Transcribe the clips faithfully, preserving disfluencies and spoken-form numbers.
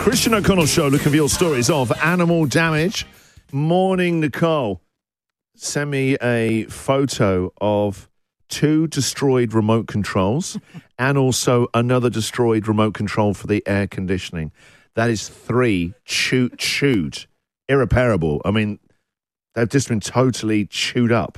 Christian O'Connell Show, looking for your stories of animal damage. Morning, Nicole. Send me a photo of two destroyed remote controls and also another destroyed remote control for the air conditioning. That is three chewed, chewed, irreparable. I mean, they've just been totally chewed up.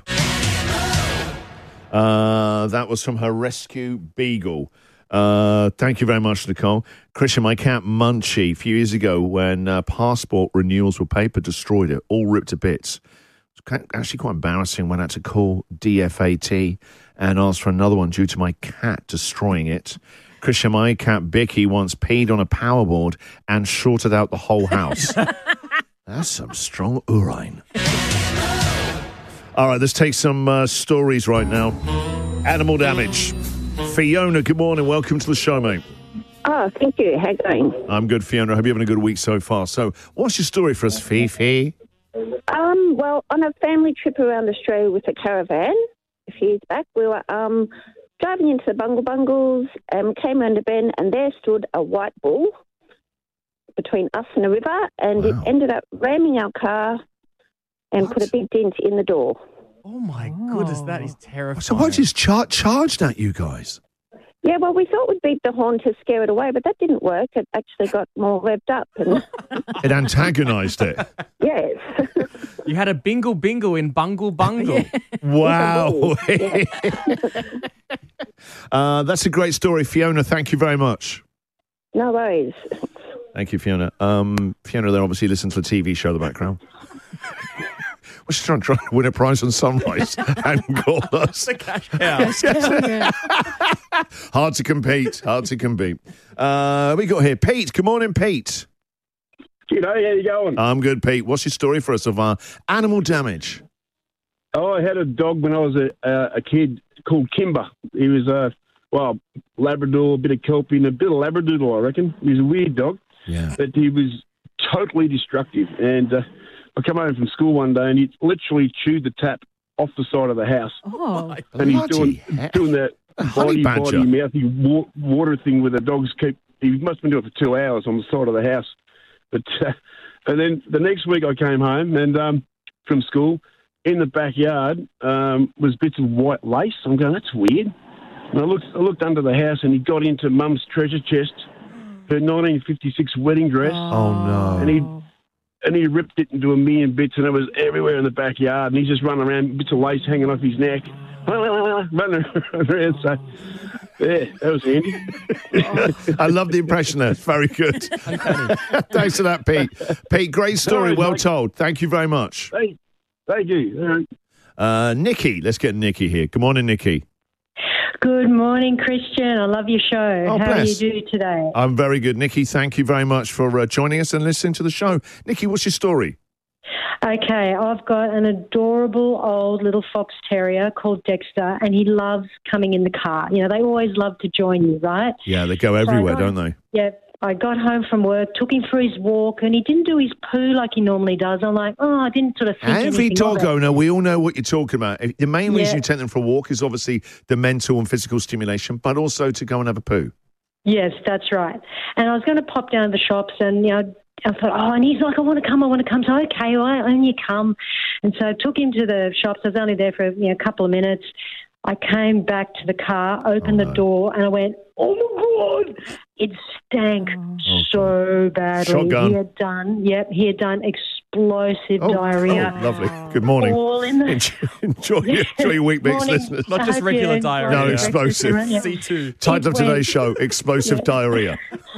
Uh, that was from her rescue beagle. Uh, thank you very much, Nicole. Christian, my cat Munchie, a few years ago when uh, passport renewals were paper, destroyed it, all ripped to bits. It was actually quite embarrassing when I had to call D F A T and ask for another one due to my cat destroying it. Christian, my cat Bicky once peed on a power board and shorted out the whole house. That's some strong urine. All right, let's take some uh, stories right now. Animal damage. Fiona, good morning. Welcome to the show, mate. Oh, thank you. How you going? I'm good, Fiona. I hope you're having a good week so far. So, what's your story for us, Fifi? Um, well, on a family trip around Australia with a caravan a few years back, we were um, driving into the Bungle Bungles and we came around a bend and there stood a white bull between us and the river, and wow. It ended up ramming our car and what? Put a big dent in the door. Oh, my goodness, that is terrifying. So what just char- charged at you guys? Yeah, well, we thought we'd beat the horn to scare it away, but that didn't work. It actually got more revved up. And it antagonised it? Yes. You had a bingle bingle in Bungle Bungle. Yeah. Wow. Yeah. uh, that's a great story, Fiona. Thank you very much. No worries. Thank you, Fiona. Um, Fiona, there obviously listens to the T V show in the background. We're just trying, trying to win a prize on Sunrise and call us. The cash cow. Hard to compete. Hard to compete. Uh, we got here Pete. Good morning, Pete. G'day, how you going? I'm good, Pete. What's your story for us of uh, animal damage? Oh, I had a dog when I was a, uh, a kid called Kimber. He was a, well, Labrador, a bit of Kelpie and a bit of Labradoodle, I reckon. He was a weird dog. Yeah. But he was totally destructive. And uh, I come home from school one day and he literally chewed the tap off the side of the house. Oh, and he's doing doing that body, body, mouthy wa- water thing where the dogs keep. He must have been doing it for two hours on the side of the house. But uh, and then the next week I came home and um, from school in the backyard um, was bits of white lace. I'm going, that's weird. And I looked I looked under the house and he got into Mum's treasure chest, her nineteen fifty-six wedding dress. Oh no! And he. And he ripped it into a million bits, and it was everywhere in the backyard. And he's just running around, bits of lace hanging off his neck, running around. So, yeah, that was handy. I love the impression there. It's very good. Thanks for that, Pete. Pete, great story. Right, well Mike. told. Thank you very much. Thank, thank you. Uh, Nikki, let's get Nikki here. Good morning, Nikki. good morning, Christian. I love your show. Oh, How bless. do you do today? I'm very good, Nikki. Thank you very much for uh, joining us and listening to the show. Nikki, what's your story? Okay, I've got an adorable old little fox terrier called Dexter, and he loves coming in the car. You know, they always love to join you, right? Yeah, they go everywhere, so don't they? Yeah. I got home from work, took him for his walk, and he didn't do his poo like he normally does. I'm like, oh, I didn't sort of think Every anything dog of it. owner, we all know what you're talking about. The main reason Yeah. you take them for a walk is obviously the mental and physical stimulation, but also to go and have a poo. Yes, that's right. And I was going to pop down to the shops and, you know, I thought, oh, and he's like, I want to come, I want to come. So, okay, well, and you come. And so I took him to the shops. I was only there for, you know, a couple of minutes. I came back to the car, opened Oh, the no. door, and I went, oh, my God. It stank Oh, so badly. Shotgun. He had done, yep, he had done explosive Oh, diarrhea. oh, lovely. Good morning. All in the... Enjoy, enjoy, your, enjoy your week, mix, Morning. listeners. Not just I regular hope you diarrhea. enjoyed No, it. explosive. Yeah. C two. Title of It today's went- show, explosive Yeah. diarrhea.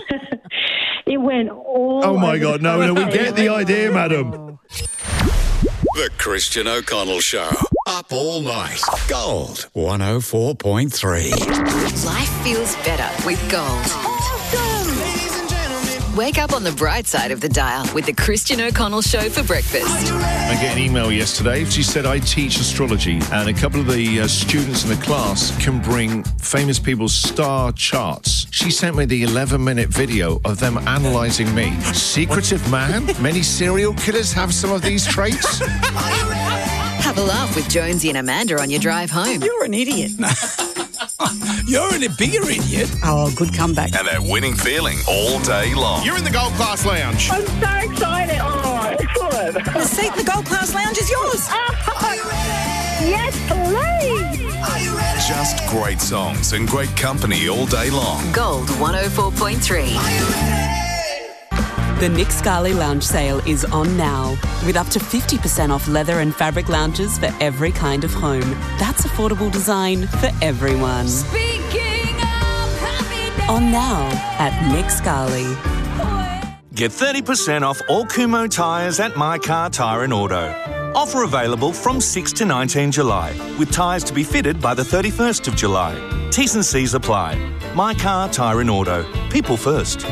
It went all Oh, my over God. the No, no, we place. get the idea, madam. The Christian O'Connell Show. Up all night. Gold one oh four point three. Life feels better with Gold. Wake up on the bright side of the dial with the Christian O'Connell Show for breakfast. I get an email yesterday. She said, I teach astrology, and a couple of the uh, students in the class can bring famous people's star charts. She sent me the eleven-minute video of them analysing me. Secretive man? Many serial killers have some of these traits? Have a laugh with Jonesy and Amanda on your drive home. You're an idiot. You're in a bigger idiot. Oh, good comeback. And that winning feeling all day long. You're in the Gold Class Lounge. I'm so excited. Oh, excellent. The seat in the Gold Class Lounge is yours. Are you ready? Yes, please. Are you ready? Just great songs and great company all day long. Gold one oh four point three. Are you ready? The Nick Scali Lounge sale is on now, with up to fifty percent off leather and fabric lounges for every kind of home. That's affordable design for everyone. Speaking of happy days. On now at Nick Scali. Get thirty percent off all Kumho tyres at My Car Tyre and Auto. Offer available from sixth to nineteenth July, with tyres to be fitted by the thirty-first of July. T's and C's apply. My Car Tyre and Auto. People first.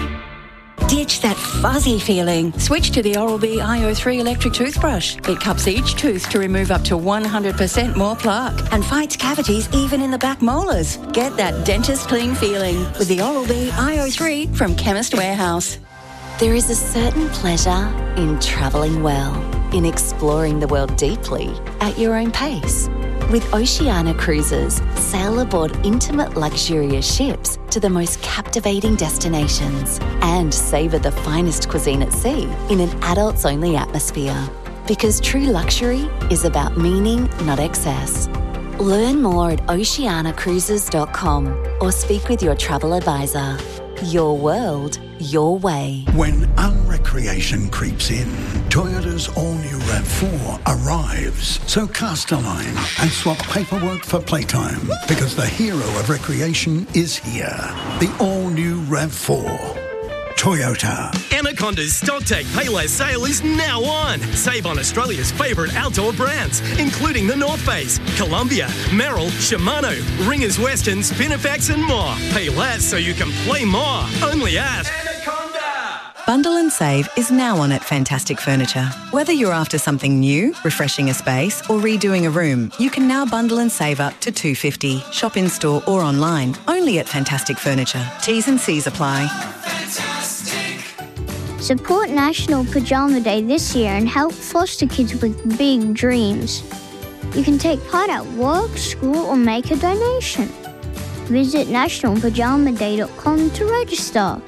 Ditch that fuzzy feeling. Switch to the Oral-B I O three electric toothbrush. It cups each tooth to remove up to one hundred percent more plaque and fights cavities even in the back molars. Get that dentist clean feeling with the Oral-B I O three from Chemist Warehouse. There is a certain pleasure in travelling well, in exploring the world deeply at your own pace. With Oceania Cruises, sail aboard intimate, luxurious ships to the most captivating destinations and savour the finest cuisine at sea in an adults-only atmosphere. Because true luxury is about meaning, not excess. Learn more at oceania cruises dot com or speak with your travel advisor. Your world, your way. When unrecreation creeps in, Toyota's all-new RAV four arrives. So cast a line and swap paperwork for playtime, because the hero of recreation is here. The all-new RAV four. Toyota. Anaconda's Stocktake Payless sale is now on. Save on Australia's favourite outdoor brands, including the North Face, Columbia, Merrell, Shimano, Ringers Western, Spinifex and more. Pay less so you can play more. Only at Anaconda. Bundle and Save is now on at Fantastic Furniture. Whether you're after something new, refreshing a space or redoing a room, you can now bundle and save up to two hundred fifty dollars. Shop in store or online, only at Fantastic Furniture. T's and C's apply. Support National Pajama Day this year and help foster kids with big dreams. You can take part at work, school or make a donation. Visit national pajama day dot com to register.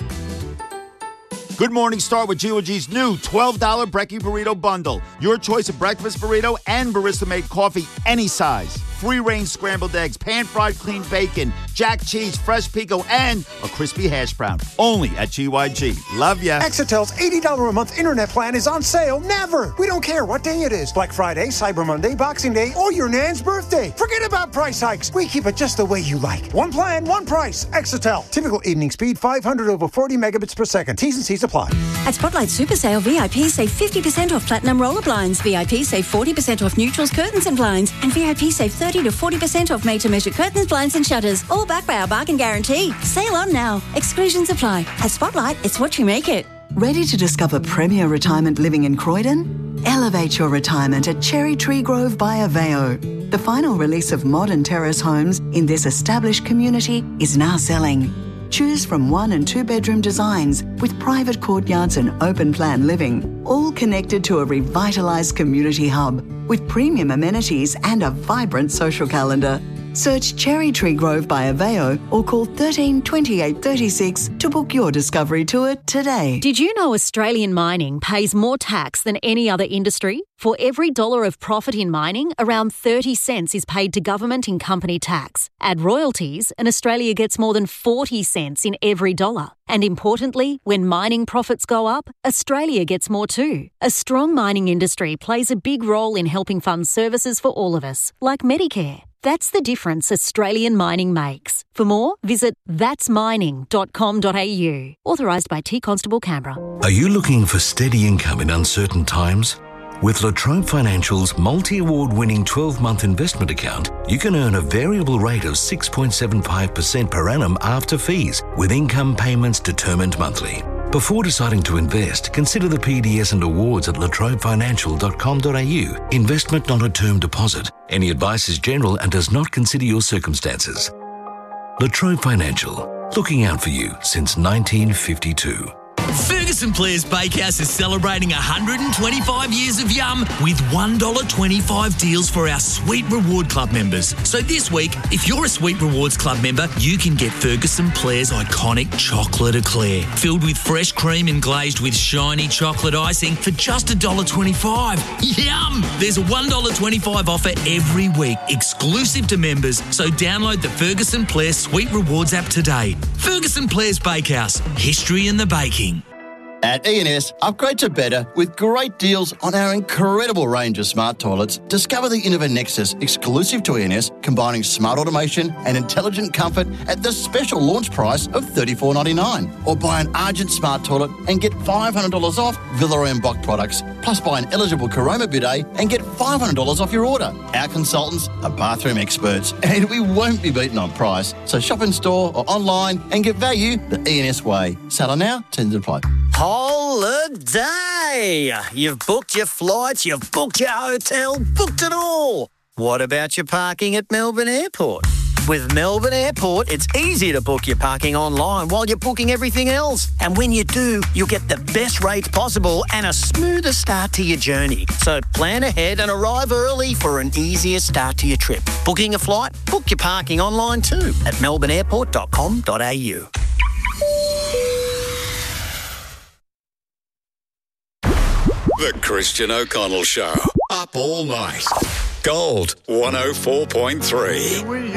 Good morning, start with G O G's new twelve dollars Brekkie Burrito Bundle. Your choice of breakfast burrito and barista-made coffee any size. Free-range scrambled eggs, pan-fried clean bacon, jack cheese, fresh pico, and a crispy hash brown. Only at G Y G. Love ya. Exitel's eighty dollars a month internet plan is on sale never. We don't care what day it is. Black Friday, Cyber Monday, Boxing Day, or your nan's birthday. Forget about price hikes. We keep it just the way you like. One plan, one price. Exitel. Typical evening speed, five hundred over forty megabits per second. T's and C's apply. At Spotlight Super Sale, V I P save fifty percent off Platinum roller blinds. V I P save forty percent off neutrals, curtains and blinds. And V I P save thirty to forty percent off made-to-measure curtains, blinds and shutters. All backed by our bargain guarantee. Sale on now. Exclusions apply. At Spotlight, it's what you make it. Ready to discover premier retirement living in Croydon? Elevate your retirement at Cherry Tree Grove by Aveo. The final release of modern terrace homes in this established community is now selling. Choose from one and two bedroom designs with private courtyards and open plan living, all connected to a revitalised community hub with premium amenities and a vibrant social calendar. Search Cherry Tree Grove by Aveo or call thirteen twenty-eight thirty-six to book your discovery tour today. Did you know Australian mining pays more tax than any other industry? For every dollar of profit in mining, around thirty cents is paid to government in company tax. Add royalties, and Australia gets more than forty cents in every dollar. And importantly, when mining profits go up, Australia gets more too. A strong mining industry plays a big role in helping fund services for all of us, like Medicare. That's the difference Australian mining makes. For more, visit thats mining dot com dot a u. Authorised by T Constable Canberra. Are you looking for steady income in uncertain times? With La Trobe Financial's multi-award winning twelve-month investment account, you can earn a variable rate of six point seven five percent per annum after fees, with income payments determined monthly. Before deciding to invest, consider the P D S and awards at la trobe financial dot com dot a u. Investment not a term deposit. Any advice is general and does not consider your circumstances. La Trobe Financial, looking out for you since nineteen fifty-two. Figure Ferguson Players Bakehouse is celebrating one hundred twenty-five years of yum with one dollar twenty-five deals for our Sweet Reward Club members. So this week, if you're a Sweet Rewards Club member, you can get Ferguson Players' iconic chocolate eclair, filled with fresh cream and glazed with shiny chocolate icing for just one dollar twenty-five. Yum! There's a one dollar twenty-five offer every week, exclusive to members, so download the Ferguson Players Sweet Rewards app today. Ferguson Players Bakehouse, history in the baking. At E and S, upgrade to better with great deals on our incredible range of smart toilets. Discover the Innova Nexus, exclusive to E and S, combining smart automation and intelligent comfort at the special launch price of thirty-four ninety-nine. Or buy an Argent smart toilet and get five hundred dollars off Villeroy and Bock products. Plus buy an eligible Caroma bidet and get five hundred dollars off your order. Our consultants are bathroom experts and we won't be beaten on price. So shop in store or online and get value the E and S way. Seller now, tends to apply. Holiday! You've booked your flights, you've booked your hotel, booked it all. What about your parking at Melbourne Airport? With Melbourne Airport, it's easy to book your parking online while you're booking everything else. And when you do, you'll get the best rates possible and a smoother start to your journey. So plan ahead and arrive early for an easier start to your trip. Booking a flight? Book your parking online too at melbourne airport dot com dot a u. The Christian O'Connell Show. Up all night. Gold one oh four point three.